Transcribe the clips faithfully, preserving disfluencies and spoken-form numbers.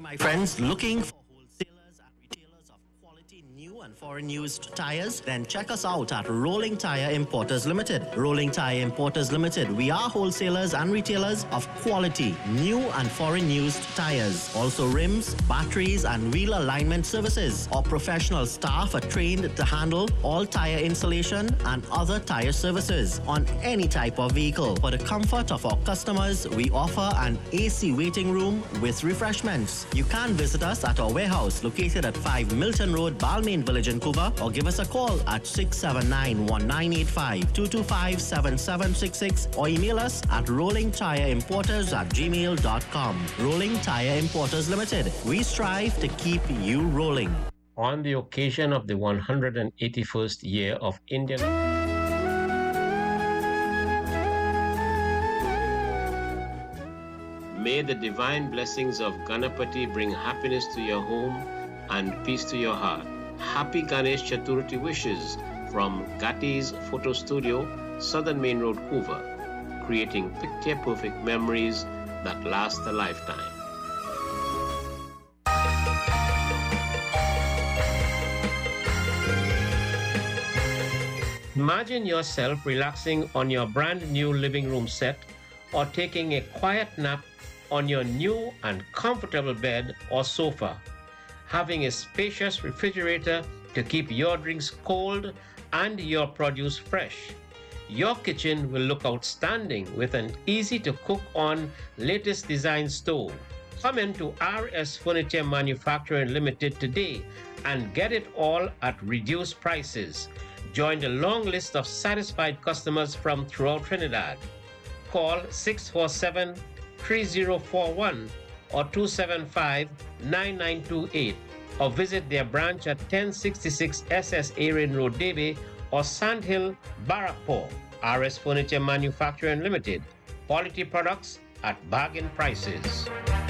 my friends, looking for wholesalers and retailers of quality new and foreign used tires? Then check us out at Rolling Tire Importers Limited. Rolling Tire Importers Limited. We are wholesalers and retailers of quality new and foreign used tires. Also rims, batteries and wheel alignment services. Our professional staff are trained to handle all tire installation and other tire services on any type of vehicle. For the comfort of our customers, we offer an A C waiting room with refreshments. You can visit us at our warehouse located at five Milton Road, Balmain Village in Cuba, or give us a call at six seven nine, one nine eight five, two two five, seven seven six six or email us at rolling tire importers at gmail dot com. Rolling Tire Importers Limited. We strive to keep you rolling. On the occasion of the one hundred eighty-first year of Indian... May the divine blessings of Ganapati bring happiness to your home and peace to your heart. Happy Ganesh Chaturthi wishes from Gati's Photo Studio, Southern Main Road, Cuba, creating picture-perfect memories that last a lifetime. Imagine yourself relaxing on your brand new living room set or taking a quiet nap on your new and comfortable bed or sofa, having a spacious refrigerator to keep your drinks cold and your produce fresh. Your kitchen will look outstanding with an easy-to-cook-on latest design stove. Come into R S Furniture Manufacturing Limited today and get it all at reduced prices. Join the long list of satisfied customers from throughout Trinidad. Call six four seven, three zero four one or two seven five, nine nine two eight or visit their branch at ten sixty-six S S Erin Road, Debe or Sandhill, Barrackpore. R S Furniture Manufacturing Limited. Quality products at bargain prices.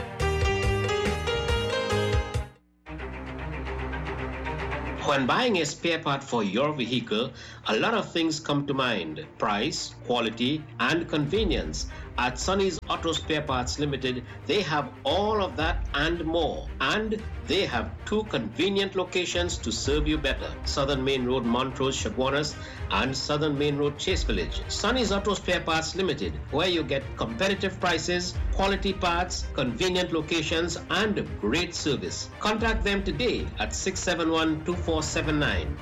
When buying a spare part for your vehicle, a lot of things come to mind: price, quality, and convenience. At Sonny's Auto Spare Parts Limited, they have all of that and more. And they have two convenient locations to serve you better: Southern Main Road, Montrose, Chaguanas, and Southern Main Road, Chase Village. Sonny's Auto Spare Parts Limited, where you get competitive prices, quality parts, convenient locations, and great service. Contact them today at six seven one, two four seven nine.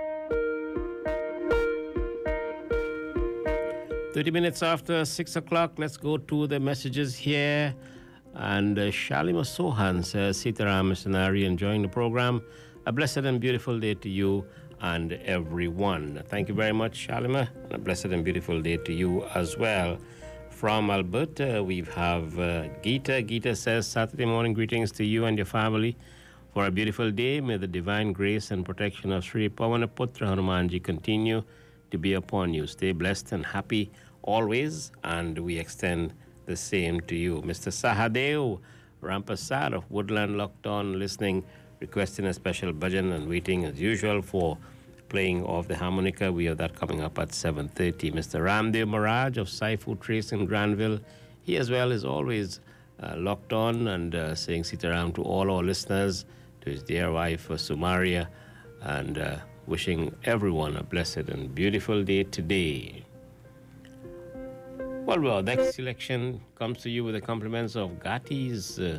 thirty minutes after six o'clock, let's go to the messages here. And uh, Shalima Sohan says, Sitaram Missionary enjoying the program. A blessed and beautiful day to you and everyone. Thank you very much, Shalima. And a blessed and beautiful day to you as well. From Alberta, we have uh, Geeta. Geeta says, Saturday morning greetings to you and your family. For a beautiful day, may the divine grace and protection of Sri Pavanaputra Hanumanji continue to be upon you. Stay blessed and happy always, and we extend the same to you. Mister Sahadev Rampasad of Woodland locked on, listening, requesting a special bhajan and waiting as usual for playing of the harmonica. We have that coming up at seven thirty. Mister Ramdev Maraj of Saifu Trace in Granville, he as well is always uh, locked on and uh, saying Sitaram to all our listeners, to his dear wife uh, Sumaria, and uh, wishing everyone a blessed and beautiful day today. Well, well, next selection comes to you with the compliments of Gati's uh,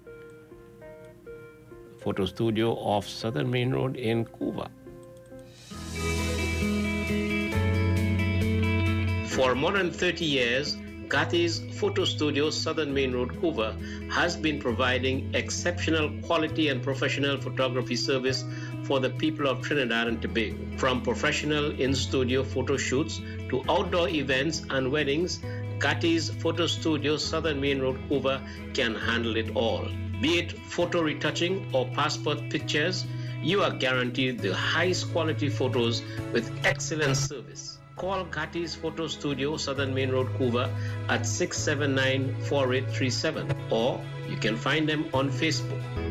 photo studio off Southern Main Road in Cuba. For more than thirty years, Gati's Photo Studio, Southern Main Road, Cuba, has been providing exceptional quality and professional photography service for the people of Trinidad and Tobago. From professional in-studio photo shoots to outdoor events and weddings, Gati's Photo Studio, Southern Main Road, Cuba, can handle it all. Be it photo retouching or passport pictures, you are guaranteed the highest quality photos with excellent service. Call Gati's Photo Studio, Southern Main Road, Cuba at six seven nine, four eight three seven, or you can find them on Facebook.